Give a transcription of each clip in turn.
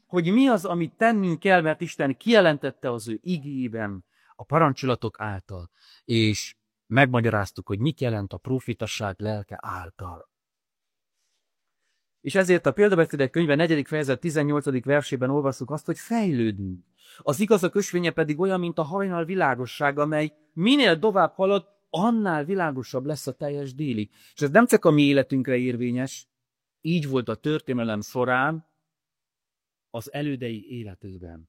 hogy mi az, amit tennünk kell, mert Isten kijelentette az ő igéjében, a parancsolatok által, és megmagyaráztuk, hogy mit jelent a prófitasság lelke által. És ezért a Példabeszédek könyve 4. fejezet 18. versében olvasszuk azt, hogy fejlődünk. Az igazak ösvénye pedig olyan, mint a hajnal világosság, amely minél tovább halad, annál világosabb lesz a teljes délig. És ez nem csak a mi életünkre érvényes, így volt a történelem során az elődei életükben.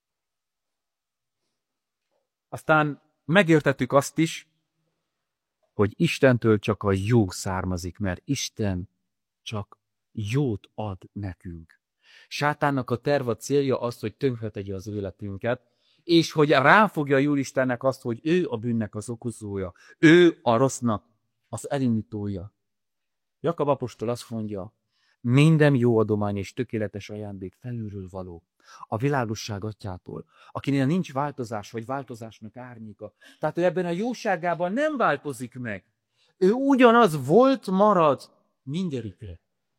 Aztán megértettük azt is, hogy Istentől csak a jó származik, mert Isten csak jót ad nekünk. Sátánnak a terv, a célja az, hogy tönkretegye az életünket, és hogy ráfogja Úristennek azt, hogy ő a bűnnek az okozója, ő a rossznak az elindítója. Jakab apostol azt mondja, minden jó adomány és tökéletes ajándék felülről való, a világosság atyától, akinél nincs változás, vagy változásnak árnyéka. Tehát ő ebben a jóságában nem változik meg. Ő ugyanaz volt, marad mindörökre.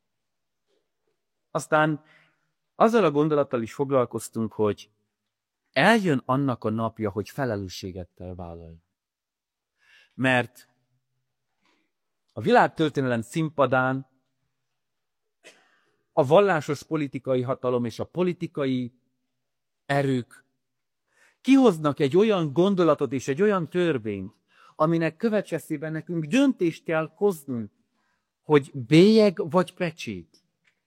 Aztán azzal a gondolattal is foglalkoztunk, hogy eljön annak a napja, hogy felelősséget kell vállalni. Mert a világtörténelem színpadán a vallásos politikai hatalom és a politikai erők kihoznak egy olyan gondolatot és egy olyan törvényt, aminek következtében nekünk döntést kell hoznunk, hogy bélyeg vagy pecsét.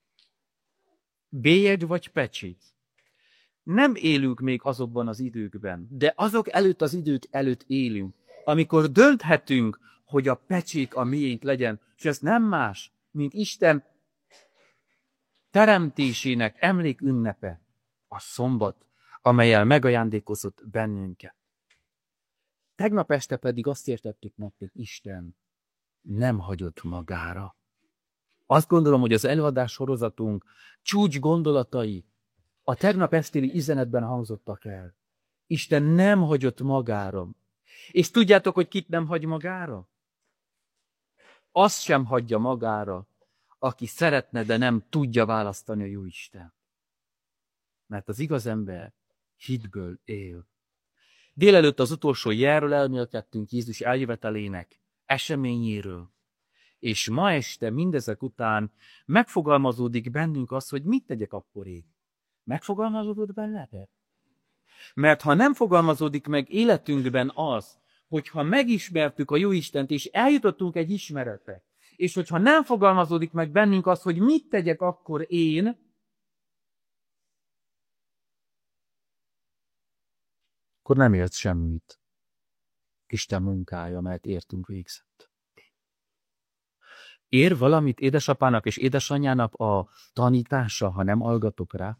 Bélyeg vagy pecsét. Nem élünk még azokban az időkben, de azok előtt az idők előtt élünk, amikor dönthetünk, hogy a pecsék a miénk legyen, és ez nem más, mint Isten teremtésének emlékünnepe, a szombat, amellyel megajándékozott bennünket. Tegnap este pedig azt értettük meg, hogy Isten nem hagyott magára. Azt gondolom, hogy az előadás sorozatunk csúcs gondolatai a tegnap estéli üzenetben hangzottak el. Isten nem hagyott magára. És tudjátok, hogy kit nem hagy magára? Azt sem hagyja magára, aki szeretne, de nem tudja választani a jó Isten. Mert az igaz ember hitből él. Délelőtt az utolsó jelről elmélkedtünk Jézus eljövetelének eseményéről. És ma este mindezek után megfogalmazódik bennünk az, hogy mit tegyek akkor én. Megfogalmazódott bennetek? Mert ha nem fogalmazódik meg életünkben az, hogyha megismertük a Jóistent, és eljutottunk egy ismeretre, és hogyha nem fogalmazódik meg bennünk az, hogy mit tegyek akkor én, akkor nem ért semmit. Isten munkája, mert értünk végzett. Ér valamit édesapának és édesanyjának a tanítása, ha nem hallgatok rá?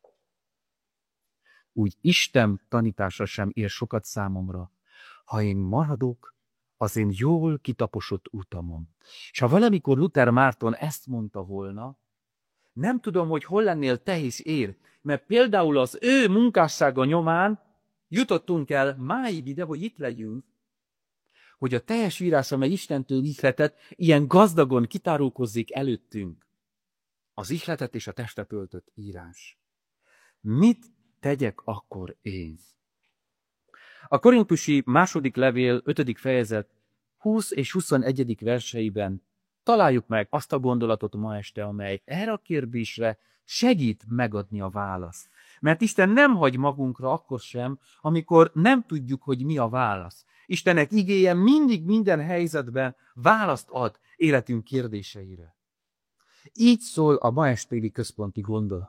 Úgy Isten tanítása sem ér sokat számomra, ha én maradok az én jól kitaposott utamon. És ha valamikor Luther Márton ezt mondta volna, nem tudom, hogy hol lennél te is ér, mert például az ő munkássága nyomán jutottunk el máig ide, hogy itt legyünk, hogy a teljes írás, amely Istentől ihletett, ilyen gazdagon kitárulkozzék előttünk. Az ihletet és a testet öltött írás. Mit tegyek akkor én? A korintusi második levél 5. fejezet 20 és 21. verseiben találjuk meg azt a gondolatot ma este, amely erre a kérdésre segít megadni a választ. Mert Isten nem hagy magunkra akkor sem, amikor nem tudjuk, hogy mi a válasz. Istennek igéje mindig minden helyzetben választ ad életünk kérdéseire. Így szól a ma estéli központi gondolat.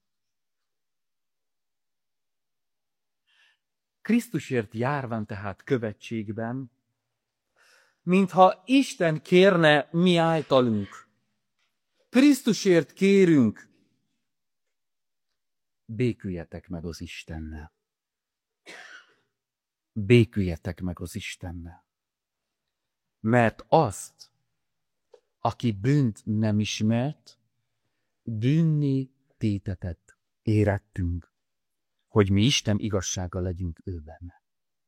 Krisztusért járván tehát követségben, mintha Isten kérne mi általunk. Krisztusért kérünk, béküljetek meg az Istennel. Béküljetek meg az Istennel. Mert azt, aki bűnt nem ismert, bűnné tétetett érettünk, hogy mi Isten igazsága legyünk ő benne.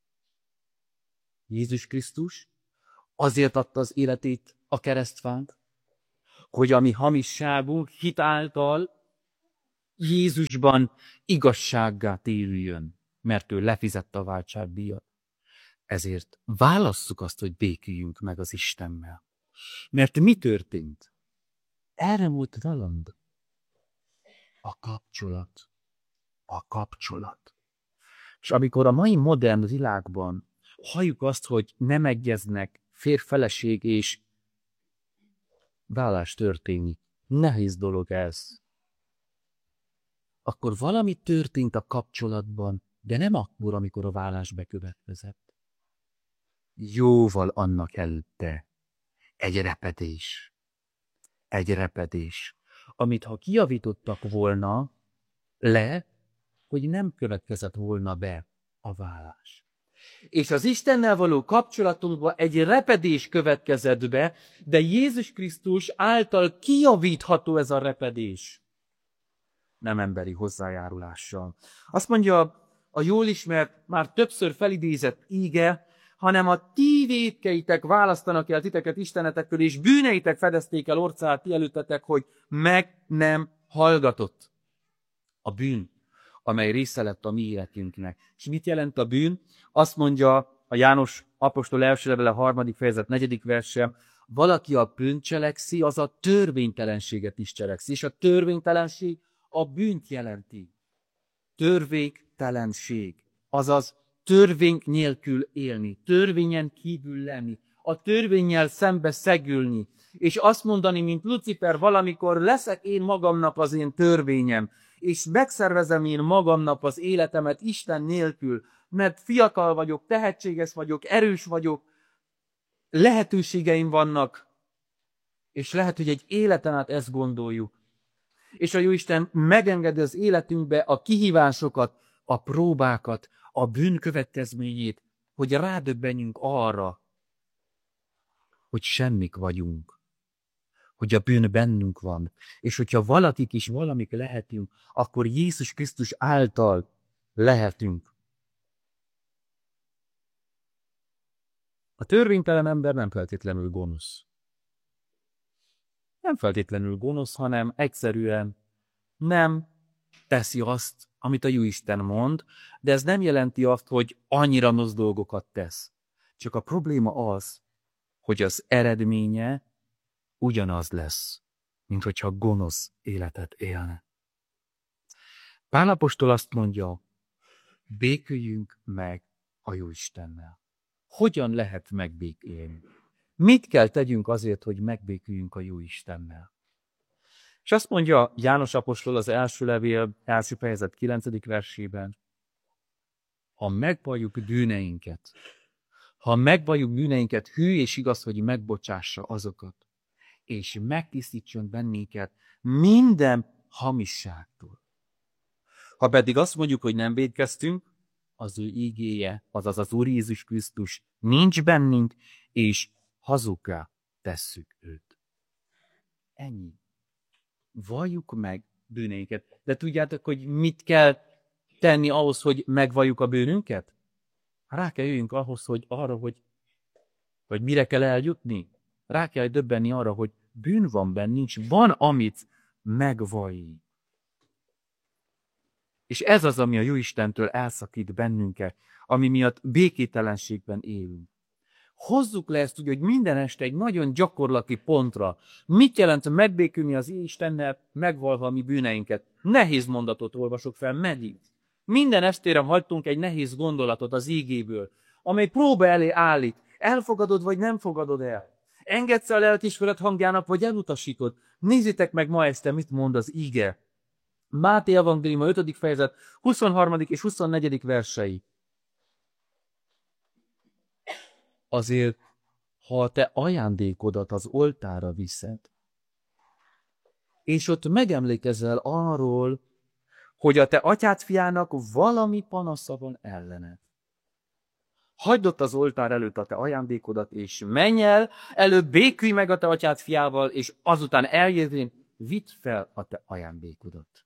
Jézus Krisztus azért adta az életét a keresztfán, hogy a mi hamisságunk hit által Jézusban igazsággá térüljön, mert ő lefizette a váltságdíjat. Ezért válasszuk azt, hogy béküljünk meg az Istennel. Mert mi történt? Elmúlt valamit. A kapcsolat. A kapcsolat. És amikor a mai modern világban halljuk azt, hogy nem egyeznek férj-feleség és vállás történik, nehéz dolog ez, akkor valami történt a kapcsolatban, de nem akkor, amikor a vállás bekövetkezett. Jóval annak előtte egy repedés, amit ha kijavítottak volna le, hogy nem következett volna be a vállás. És az Istennel való kapcsolatunkban egy repedés következett be, de Jézus Krisztus által kijavítható ez a repedés. Nem emberi hozzájárulással. Azt mondja a jól ismert, már többször felidézett íge, hanem a ti vétkeitek választanak el titeket istenetektől, és bűneitek fedezték el orcát ti előttetek, hogy meg nem hallgatott. A bűn, amely része lett a mi életünknek. És mit jelent a bűn? Azt mondja a János apostol első levele 3. fejezet 4. verse, valaki a bűnt cselekszi, az a törvénytelenséget is cselekszi. És a törvénytelenség a bűnt jelenti. Törvénytelenség, azaz törvény nélkül élni, törvényen kívül lenni, a törvénnyel szembe szegülni, és azt mondani, mint Lucifer, valamikor leszek én magamnak az én törvényem, és megszervezem én magamnak az életemet Isten nélkül, mert fiatal vagyok, tehetséges vagyok, erős vagyok, lehetőségeim vannak, és lehet, hogy egy életen át ezt gondoljuk. És a Jóisten megengedi az életünkbe a kihívásokat, a próbákat, a bűn következményét, hogy rádöbbenjünk arra, hogy semmik vagyunk, hogy a bűn bennünk van, és hogyha valakik is valamik lehetünk, akkor Jézus Krisztus által lehetünk. A törvénytelen ember nem feltétlenül gonosz. Nem feltétlenül gonosz, hanem egyszerűen nem teszi azt, amit a Jóisten mond, de ez nem jelenti azt, hogy annyira rossz dolgokat tesz. Csak a probléma az, hogy az eredménye ugyanaz lesz, mint hogyha gonosz életet élne. Pál apostol azt mondja, béküljünk meg a Jóistennel. Hogyan lehet megbékélni? Mit kell tegyünk azért, hogy megbéküljünk a Jóistennel? És azt mondja János apostol az első levél, első fejezet 9. versében, ha megvalljuk bűneinket, hű és igaz, hogy megbocsássa azokat, és megtisztítson bennünket minden hamisságtól. Ha pedig azt mondjuk, hogy nem vétkeztünk, az ő ígéje, azaz az Úr Jézus Krisztus nincs bennünk, és hazuggá tesszük őt. Ennyi. Valljuk meg bűneinket. De tudjátok, hogy mit kell tenni ahhoz, hogy megvalljuk a bűnünket? Rá kell jöjjünk ahhoz, hogy arra, hogy mire kell eljutni. Rá kell döbbenni arra, hogy bűn van bennünk, van, amit megvallni. És ez az, ami a Jóistentől elszakít bennünket, ami miatt békétlenségben élünk. Hozzuk le ezt úgy, hogy minden este egy nagyon gyakorlati pontra. Mit jelent megbékülni az Istennel, megvalva a mi bűneinket? Nehéz mondatot olvasok fel, meddig? Minden estére hagytunk egy nehéz gondolatot az ígéből, amely próba elé állít. Elfogadod, vagy nem fogadod el? Engedsz a lelkiismeret hangjának, vagy elutasítod? Nézzétek meg ma este, mit mond az íge. Máté evangéliuma 5. fejezet 23. és 24. versei. Azért, ha a te ajándékodat az oltárra viszed, és ott megemlékezel arról, hogy a te atyád fiának valami panasza van ellened. Hagyd ott az oltár előtt a te ajándékodat, és menj el, előbb békülj meg a te atyád fiával, és azután eljövén vidd fel a te ajándékodat.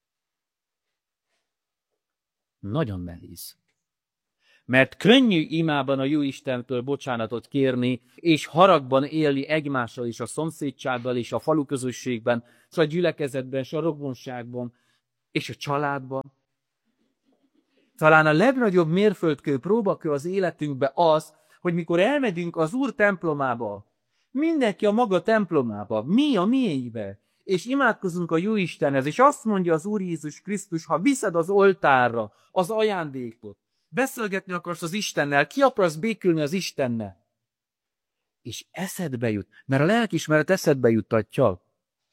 Nagyon nehéz. Mert könnyű imában a Jóistentől bocsánatot kérni, és haragban élni egymással és a szomszédságban és a faluközösségben, és a gyülekezetben és a rokonságban. és a családban. Talán a legnagyobb mérföldkő, próbakő az életünkbe az, hogy mikor elmegyünk az Úr templomába, mindenki a maga templomába, mi a miénkbe, és imádkozunk a Jóistenhez, és azt mondja az Úr Jézus Krisztus, ha viszed az oltárra az ajándékot, beszélgetni akarsz az Istennel, ki akarsz békülni az Istennel, és eszedbe jut, mert a lelkiismeret eszedbe juttatja,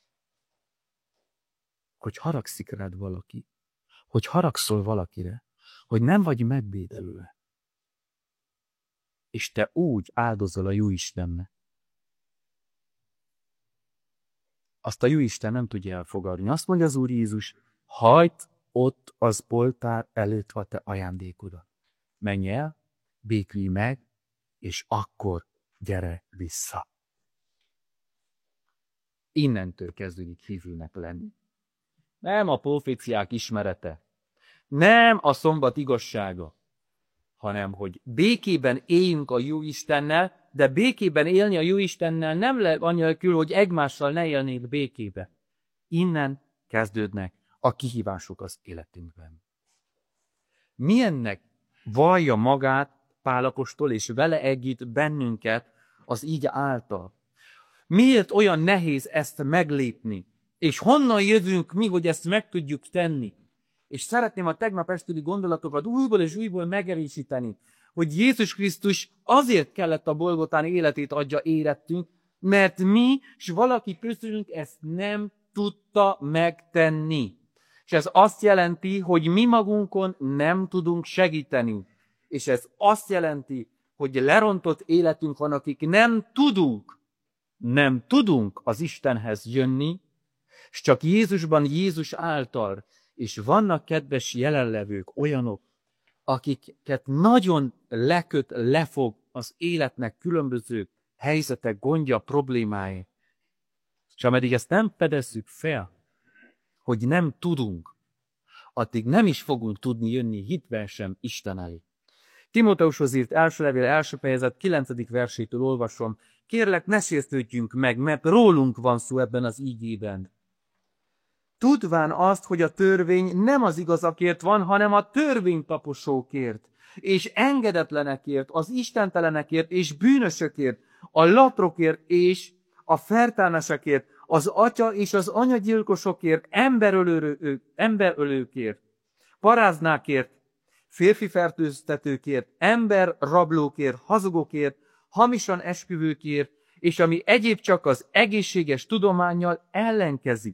hogy haragszik rád valaki, hogy haragszol valakire, hogy nem vagy megbédelőle. És te úgy áldozol a Jóistennek. Azt a Jóisten nem tudja elfogadni. Azt mondja az Úr Jézus, hagyd ott az oltár előtt a te ajándékodat. Menj el, békülj meg, és akkor gyere vissza. Innentől kezdődik hívőnek lenni. Nem a proféciák ismerete, nem a szombat igazsága, hanem hogy békében éljünk a Jóistennel, de békében élni a Jóistennel nem lehet anélkül, hogy egymással ne élnék békébe. Innen kezdődnek a kihívások az életünkben. Milyennek vallja magát Pál apostol, és vele együtt bennünket az így által? Miért olyan nehéz ezt meglépni? És honnan jövünk mi, hogy ezt meg tudjuk tenni? És szeretném a tegnap estüli gondolatokat újból és újból megerősíteni, hogy Jézus Krisztus azért kellett a Golgotán életét adja érettünk, mert mi, és valaki közülünk ezt nem tudta megtenni. És ez azt jelenti, hogy mi magunkon nem tudunk segíteni. És ez azt jelenti, hogy lerontott életünk van, akik nem tudunk az Istenhez jönni, és csak Jézusban, Jézus által. És vannak, kedves jelenlevők, olyanok, akiket nagyon lefog az életnek különböző helyzetek, gondja, problémái. És ameddig ezt nem fedezzük fel, hogy nem tudunk, addig nem is fogunk tudni jönni hitben sem Isten elé. Timóteushoz írt első levél első fejezet 9. versétől olvasom. Kérlek, ne sértődjünk meg, mert rólunk van szó ebben az ígében. Tudván azt, hogy a törvény nem az igazakért van, hanem a törvénytaposókért, és engedetlenekért, az istentelenekért és bűnösökért, a latrokért és a fertelmesekért, az atya és az anyagyilkosokért, emberölőkért, paráznákért, férfi fertőztetőkért, emberrablókért, hazugokért, hamisan esküvőkért, és ami egyéb csak az egészséges tudománnyal ellenkezik.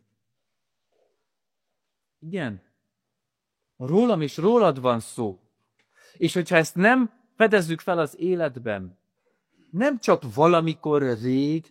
Igen, rólam és rólad van szó. És hogyha ezt nem fedezzük fel az életben, nem csak valamikor rég,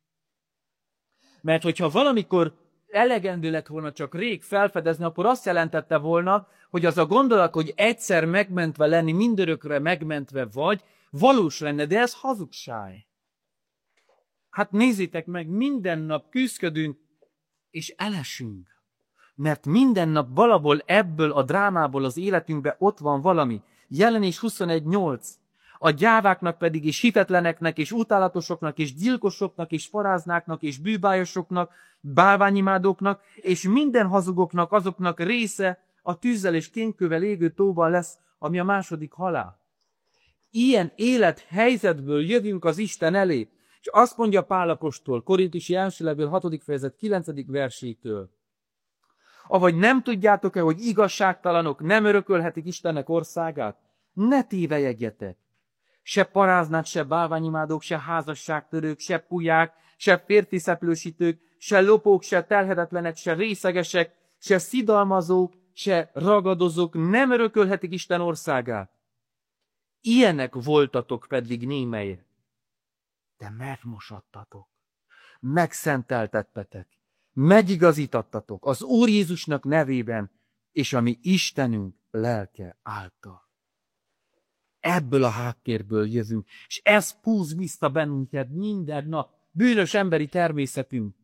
mert hogyha valamikor elegendő lett volna csak rég felfedezni, akkor azt jelentette volna, hogy az a gondolat, hogy egyszer megmentve lenni, mindörökre megmentve vagy, valós lenne, de ez hazugság. Hát nézzétek meg, minden nap küzdködünk, és elesünk. Mert minden nap valahol ebből a drámából az életünkben ott van valami. Jelenés 21.8. A gyáváknak pedig, és hitetleneknek, és utálatosoknak, és gyilkosoknak, és paráznáknak, és bűbájosoknak, bálványimádóknak, és minden hazugoknak, azoknak része a tűzzel és kénkővel égő tóban lesz, ami a második halál. Ilyen élethelyzetből jövünk az Isten elé. És azt mondja Pál apostol, Korintusi első levél 6. fejezet 9. versétől. Avagy nem tudjátok-e, hogy igazságtalanok nem örökölhetik Istennek országát? Ne tévejegjetek! Se paráznák, se bálványimádók, se házasságtörők, se pulyák, se férfiszeplősítők, se lopók, se telhetetlenek, se részegesek, se szidalmazók, se ragadozók nem örökölhetik Isten országát. Ilyenek voltatok pedig némelyek. De megmosodtatok, megszenteltettetek, megigazítattatok az Úr Jézusnak nevében, és a mi Istenünk lelke által. Ebből a háttérből jövünk, és ez húz vissza bennünket minden nap, bűnös emberi természetünk.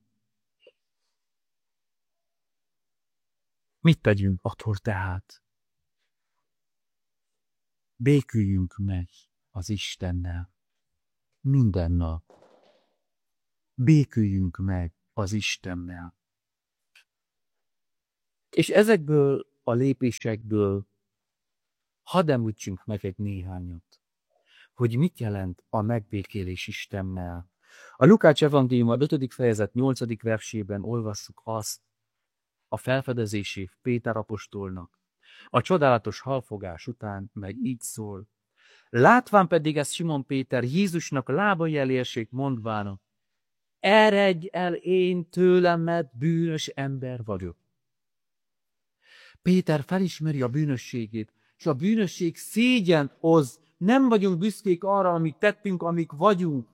Mit tegyünk akkor tehát? Béküljünk meg az Istennel minden nap. Béküljünk meg az Istennel. És ezekből a lépésekből hadd említsünk meg egy néhányat, hogy mit jelent a megbékélés Istennel. A Lukács evangélium a 5. fejezet 8. versében olvasszuk azt a felfedezését Péter apostolnak. A csodálatos halfogás után meg így szól. Látván pedig ezt Simon Péter Jézusnak lábai elé esik, mondvának, eredj el én tőlem, mert bűnös ember vagyok. Péter felismeri a bűnösségét, és a bűnösség szégyent hoz. Nem vagyunk büszkék arra, amit tettünk, amik vagyunk.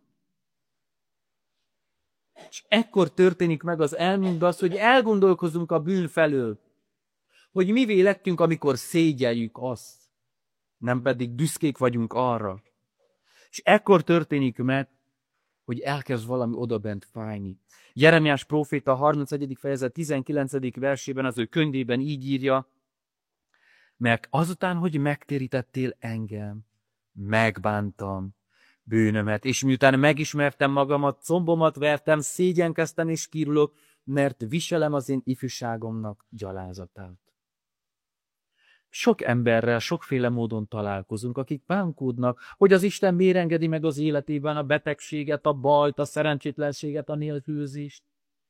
És ekkor történik meg az elmúltban az, hogy elgondolkozunk a bűn felől. Hogy mivé lettünk, amikor szégyeljük azt. Nem pedig büszkék vagyunk arra. És ekkor történik meg, hogy elkezd valami odabent fájni. Jeremiás próféta a 31. fejezet 19. versében az ő könyvében így írja, mert azután, hogy megtérítettél engem, megbántam bűnömet, és miután megismertem magamat, combomat vertem, szégyenkeztem és kirulok, mert viselem az én ifjúságomnak gyalázatát. Sok emberrel sokféle módon találkozunk, akik bánkódnak, hogy az Isten miért engedi meg az életében a betegséget, a bajt, a szerencsétlenséget, a nélkülözést.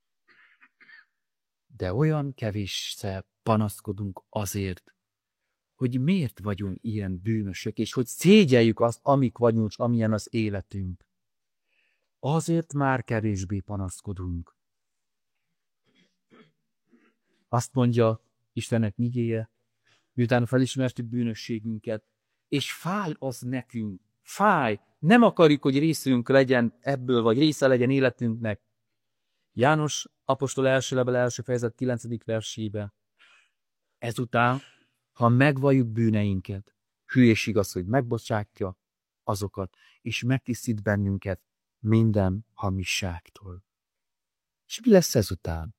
De olyan kevésszer panaszkodunk azért, hogy miért vagyunk ilyen bűnösök, és hogy szégyeljük azt, amik vagyunk, amilyen az életünk. Azért már kevésbé panaszkodunk. Azt mondja Istennek igéje, miután felismertük bűnösségünket, és fáj az nekünk, fáj, nem akarjuk, hogy részünk legyen ebből, vagy része legyen életünknek. János apostol első levél első fejezet 9. versébe. Ezután, ha megvalljuk bűneinket, hülyeség az, hogy megbocsátja azokat, és megtisztít bennünket minden hamisságtól. És mi lesz ezután?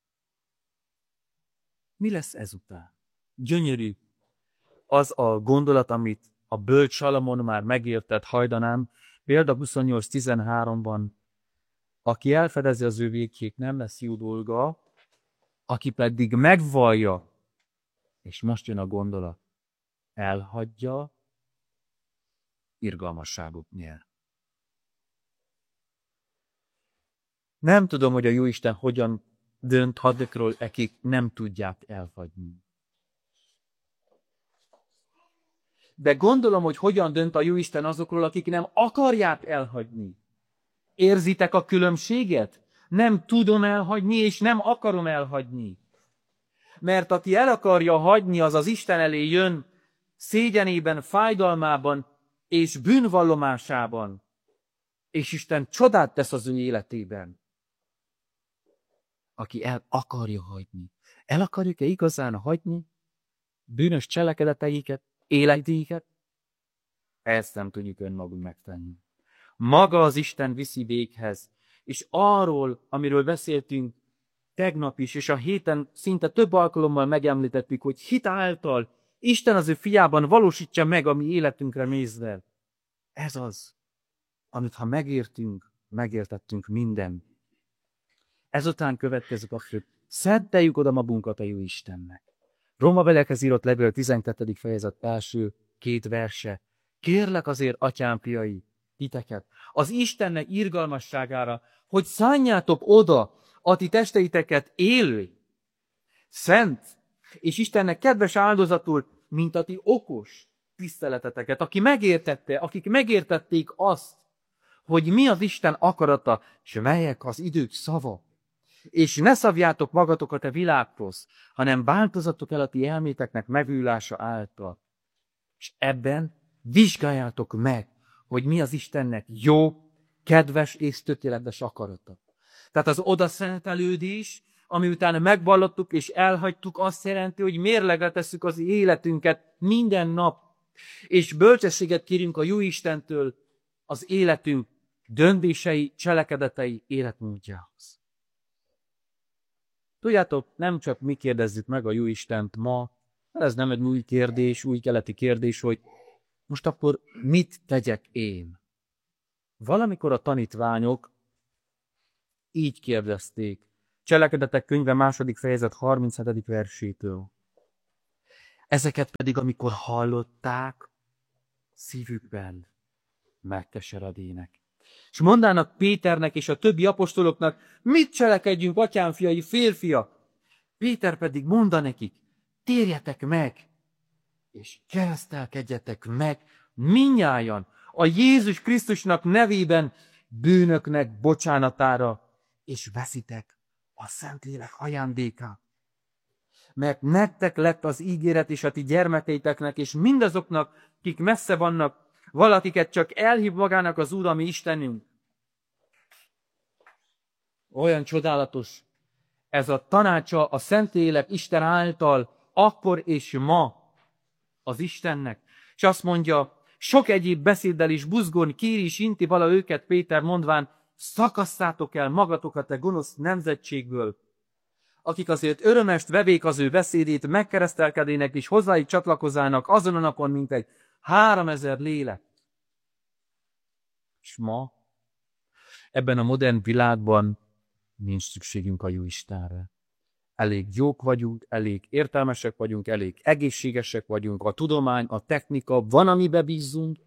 Mi lesz ezután? Gyönyörű az a gondolat, amit a bölcs Salamon már megértett hajdanán, például 28.13-ban, aki elfedezi az ő végét, nem lesz jó dolga, aki pedig megvallja, és most jön a gondolat, elhagyja, irgalmasságot nyer. Nem tudom, hogy a Jóisten hogyan dönt azokról, akik nem tudják elhagyni. De gondolom, hogy hogyan dönt a Jóisten azokról, akik nem akarják elhagyni. Érzitek a különbséget? Nem tudom elhagyni, és nem akarom elhagyni. Mert aki el akarja hagyni, az az Isten elé jön, szégyenében, fájdalmában és bűnvallomásában. És Isten csodát tesz az ő életében. Aki el akarja hagyni. El akarjuk-e igazán hagyni bűnös cselekedeteiket, életéket? Ezt nem tudjuk önmagunk megtenni. Maga az Isten viszi véghez. És arról, amiről beszéltünk tegnap is, és a héten szinte több alkalommal megemlítettük, hogy hit által Isten az ő fiában valósítja meg a mi életünkre nézve. Ez az, amit ha megértünk, megértettünk minden. Ezután következik a fő. Szenteljük oda magunkat a jó Istennek. Rómabeliekhez írott levél 12. fejezet első 2 verse. Kérlek azért, atyám fiai, titeket, az Istennek irgalmasságára, hogy szánjátok oda a ti testeiteket élő, szent, és Istennek kedves áldozatul, mint a ti okos tiszteleteteket, akik megértették azt, hogy mi az Isten akarata, és melyek az idők szava. És ne szabjátok magatokat a világhoz, hanem változatok el a ti elméteknek megújulása által. És ebben vizsgáljátok meg, hogy mi az Istennek jó, kedves és tökéletes akarata. Tehát az odaszentelődés, ami után megvallottuk és elhagytuk, azt jelenti, hogy mérlegre tesszük az életünket minden nap, és bölcsességet kérünk a jó Istentől az életünk döntései, cselekedetei életmódjához. Tudjátok, nem csak mi kérdezzük meg a jó Istent ma, ez nem egy új kérdés, új keleti kérdés, hogy most akkor mit tegyek én? Valamikor a tanítványok így kérdezték. Cselekedetek könyve 2. fejezet 37. versétől. Ezeket pedig, amikor hallották, szívükben megkeseredének. És mondának Péternek és a többi apostoloknak, mit cselekedjünk, atyám fiai, férfiak? Péter pedig mondta nekik, térjetek meg, és keresztelkedjetek meg mindnyájan a Jézus Krisztusnak nevében bűnöknek bocsánatára, és veszitek a Szentlélek ajándékát. Mert nektek lett az ígéret és a ti gyermekeiteknek, és mindazoknak, kik messze vannak, valakiket csak elhív magának az Úr, ami Istenünk. Olyan csodálatos ez a tanácsa a Szentlélek Isten által, akkor és ma az Istennek. És azt mondja, sok egyéb beszéddel is buzgón kéri és inti vala őket Péter mondván, szakasszátok el magatokat a gonosz nemzetségből, akik azért örömest vevék az ő beszédét, megkeresztelkedének és hozzáig csatlakozának azon a napon, mint egy 3000 lélek. És ma, ebben a modern világban nincs szükségünk a jó Istenre. Elég jók vagyunk, elég értelmesek vagyunk, elég egészségesek vagyunk, a tudomány, a technika, van, amibe bízzunk.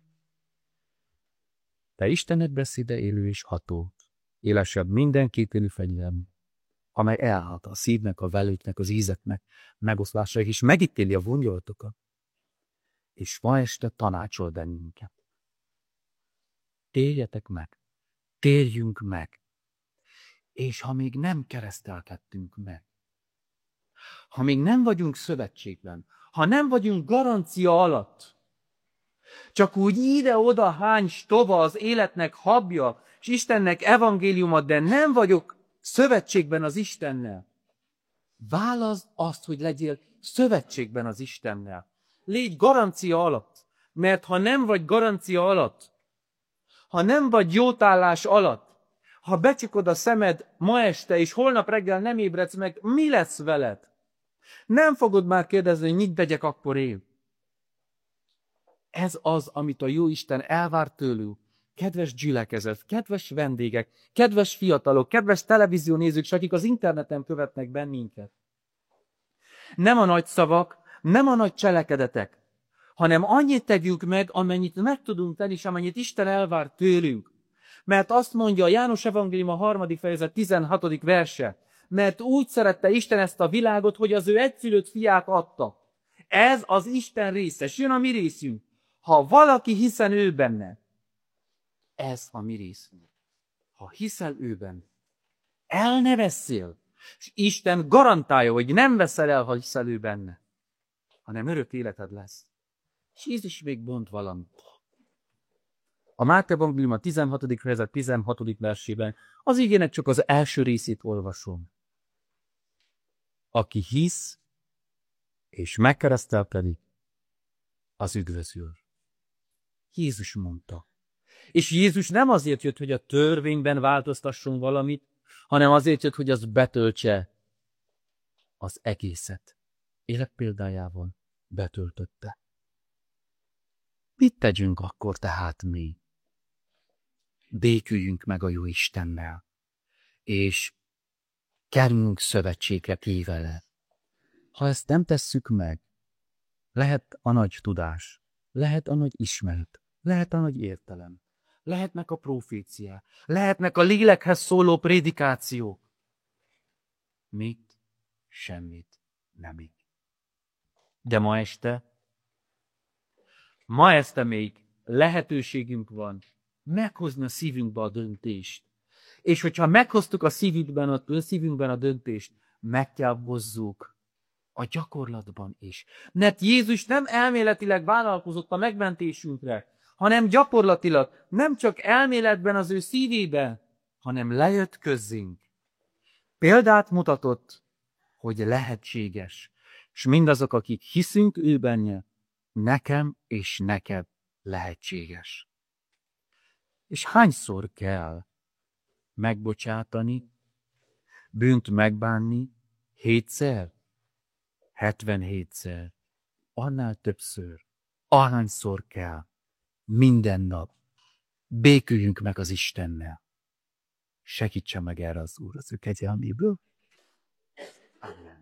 De Istenet beszéde élő és ható, élesebb minden kétélű fegyverem, amely elhat a szívnek, a velőtnek, az ízeknek megoszlásáig, és megítéli a vongyolatokat. És ma este tanácsol bennünket. Térjetek meg, térjünk meg, és ha még nem keresztelkedtünk meg, ha még nem vagyunk szövetségben, ha nem vagyunk garancia alatt, csak úgy ide-oda hány tova az életnek habja, és Istennek evangéliuma, de nem vagyok szövetségben az Istennel. Válaszd azt, hogy legyél szövetségben az Istennel. Légy garancia alatt, mert ha nem vagy garancia alatt, ha nem vagy jótállás alatt, ha becsukod a szemed ma este, és holnap reggel nem ébredsz meg, mi lesz veled? Nem fogod már kérdezni, hogy mit tegyek akkor én. Ez az, amit a Jóisten elvár tőlünk. Kedves gyülekezet, kedves vendégek, kedves fiatalok, kedves televíziónézők, s akik az interneten követnek bennünket. Nem a nagy szavak, nem a nagy cselekedetek, hanem annyit tegyünk meg, amennyit meg tudunk tenni, és amennyit Isten elvár tőlünk. Mert azt mondja a János Evangélium a 3. fejezet 16. verse, mert úgy szerette Isten ezt a világot, hogy az ő egyszülött fiát adta. Ez az Isten része, és jön a mi részünk. Ha valaki hiszen ő benne, ez a mi részünk. Ha hiszel ő benne, el ne vesszél, és Isten garantálja, hogy nem veszel el, ha hiszel ő benne, hanem örök életed lesz. És Jézus még mond valamit. A Máté Evangélium a 16. fejezet 16. versében az igének csak az első részét olvasom. Aki hisz és megkeresztelkedik, az üdvözül. Jézus mondta. És Jézus nem azért jött, hogy a törvényben változtasson valamit, hanem azért jött, hogy az betöltse az egészet. Élet példájával betöltötte. Mit tegyünk akkor tehát mi? Béküljünk meg a jó Istennel, és kerüljünk szövetségre vele. Ha ezt nem tesszük meg, lehet a nagy tudás, lehet a nagy ismeret, lehet a nagy értelem, lehetnek a proféciák, lehetnek a lélekhez szóló prédikációk. Mit? Semmit nem íg. De ma este még lehetőségünk van meghozni a szívünkbe a döntést. És hogyha meghoztuk a szívünkben a döntést, meg kell hozzuk a gyakorlatban is. Mert Jézus nem elméletileg vállalkozott a megmentésünkre, hanem gyakorlatilag, nem csak elméletben az ő szívében, hanem lejött közzünk. Példát mutatott, hogy lehetséges. És mindazok, akik hiszünk ő benne, nekem és neked lehetséges. És hányszor kell megbocsátani, bűnt megbánni? 7-szer? 77-szer? Annál többször? Ahányszor kell? Minden nap. Béküljünk meg az Istennel. Segítsen meg erre az Úr az ő kegyelméből. Amen.